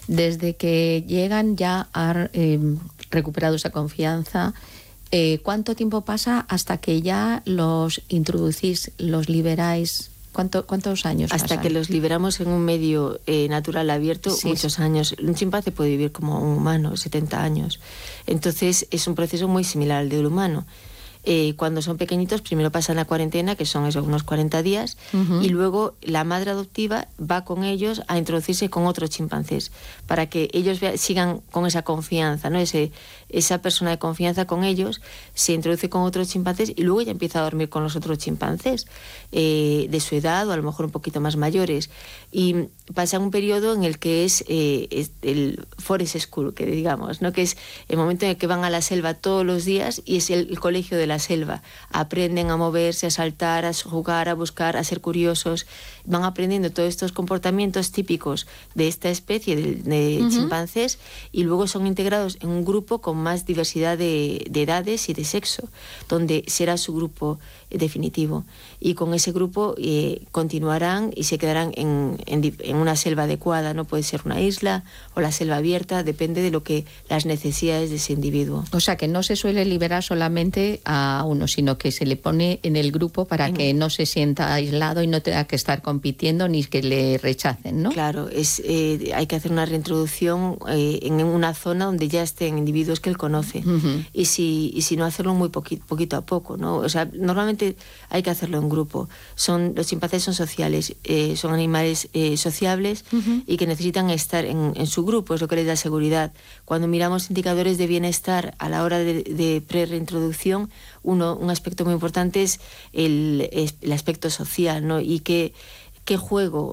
Desde que llegan ya han recuperado esa confianza, ¿cuánto tiempo pasa hasta que ya los introducís, los liberáis? ¿Cuántos años Hasta pasan? que los liberamos en un medio natural abierto, Sí, muchos años. Un chimpancé puede vivir como un humano, 70 años. Entonces es un proceso muy similar al del humano. Cuando son pequeñitos, primero pasan la cuarentena, que son esos unos 40 días, y luego la madre adoptiva va con ellos a introducirse con otros chimpancés, para que ellos sigan con esa confianza, ¿no? Esa persona de confianza con ellos se introduce con otros chimpancés y luego ya empieza a dormir con los otros chimpancés de su edad o a lo mejor un poquito más mayores. Y pasa un periodo en el que es el forest school, que digamos, ¿no? Que es el momento en el que van a la selva todos los días y es el colegio de la selva. Aprenden a moverse, a saltar, a jugar, a buscar, a ser curiosos. Van aprendiendo todos estos comportamientos típicos de esta especie de chimpancés y luego son integrados en un grupo con más diversidad de edades y de sexo, donde será su grupo definitivo. Y con ese grupo continuarán y se quedarán en una selva adecuada, no puede ser una isla o la selva abierta, depende de lo que las necesidades de ese individuo. O sea, que no se suele liberar solamente a uno, sino que se le pone en el grupo para que no se sienta aislado y no tenga que estar compitiendo ni que le rechacen, ¿no? Claro, hay que hacer una reintroducción en una zona donde ya estén individuos que él conoce. Y si no, hacerlo muy poquito a poco, ¿no? O sea, normalmente hay que hacerlo en grupo. Los chimpancés son sociales, son animales sociables y que necesitan estar en su grupo, es lo que les da seguridad. Cuando miramos indicadores de bienestar a la hora de pre-reintroducción, un aspecto muy importante es el aspecto social, ¿no? Y qué juego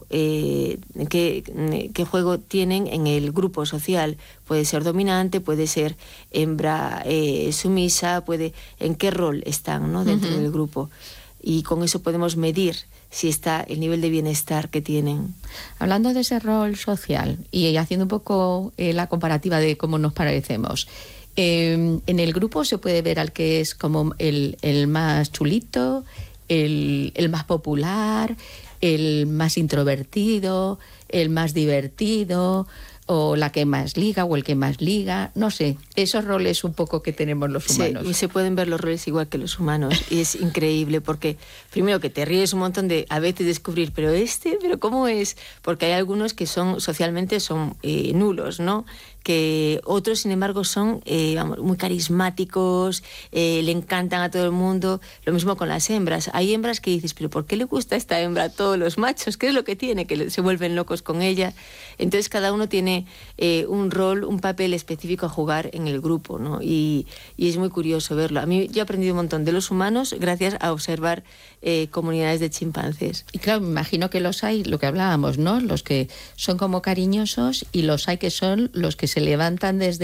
tienen en el grupo social. Puede ser dominante, puede ser hembra sumisa, en qué rol están, ¿no? Dentro del grupo. Y con eso podemos medir si está el nivel de bienestar que tienen. Hablando de ese rol social y haciendo un poco la comparativa de cómo nos parecemos, en el grupo se puede ver al que es como el más chulito, el más popular, el más introvertido, el más divertido, o la que más liga o el que más liga, no sé, esos roles un poco que tenemos los humanos. Sí, y se pueden ver los roles igual que los humanos y es increíble porque primero que te ríes un montón de a veces descubrir, pero ¿cómo es? Porque hay algunos que socialmente son nulos, ¿no? Que otros, sin embargo, son muy carismáticos, le encantan a todo el mundo. Lo mismo con las hembras. Hay hembras que dices, pero ¿por qué le gusta a esta hembra a todos los machos? ¿Qué es lo que tiene? Que se vuelven locos con ella. Entonces cada uno tiene un rol, un papel específico a jugar en el grupo, ¿no? Y es muy curioso verlo. Yo he aprendido un montón de los humanos gracias a observar comunidades de chimpancés. Y claro, me imagino que los hay, lo que hablábamos, ¿no? Los que son como cariñosos y los hay que son los que se levantan desde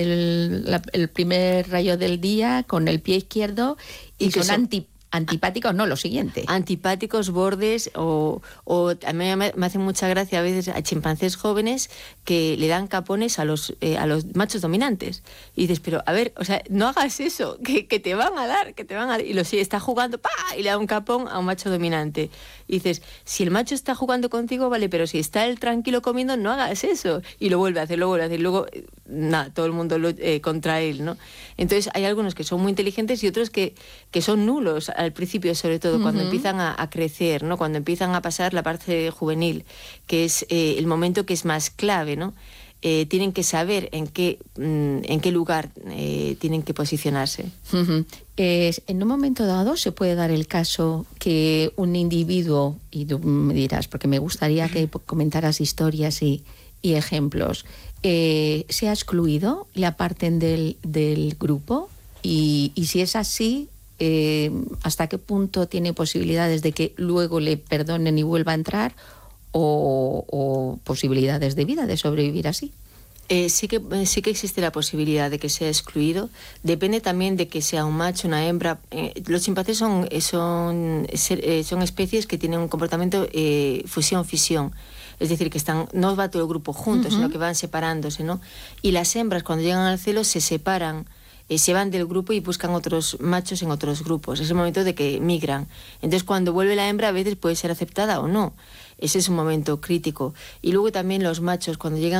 el primer rayo del día con el pie izquierdo y son antipáticos, no, lo siguiente. Antipáticos, bordes, o a mí me hace mucha gracia a veces a chimpancés jóvenes que le dan capones a los machos dominantes. Y dices, pero a ver, o sea, no hagas eso, que te van a dar, Y está jugando, ¡pa! Y le da un capón a un macho dominante. Y dices, si el macho está jugando contigo, vale, pero si está él tranquilo comiendo, no hagas eso. Y lo vuelve a hacer, luego, nada, todo el mundo contra él, ¿no? Entonces hay algunos que son muy inteligentes y otros que son nulos al principio, sobre todo cuando empiezan a crecer, ¿no? Cuando empiezan a pasar la parte juvenil, que es el momento que es más clave, ¿no? Tienen que saber en qué lugar tienen que posicionarse. En un momento dado se puede dar el caso que un individuo, y tú me dirás, porque me gustaría que comentaras historias y ejemplos, sea excluido, le aparten del grupo, y si es así, ¿hasta qué punto tiene posibilidades de que luego le perdonen y vuelva a entrar o posibilidades de vida, de sobrevivir así? Sí que existe la posibilidad de que sea excluido. Depende también de que sea un macho, una hembra. Los chimpancés son especies que tienen un comportamiento fusión-fisión. Es decir, que no va todo el grupo juntos, sino que van separándose, ¿no? Y las hembras, cuando llegan al celo, se separan, se van del grupo y buscan otros machos en otros grupos. Es el momento de que migran. Entonces, cuando vuelve la hembra, a veces puede ser aceptada o no. Ese es un momento crítico. Y luego también los machos, cuando llegan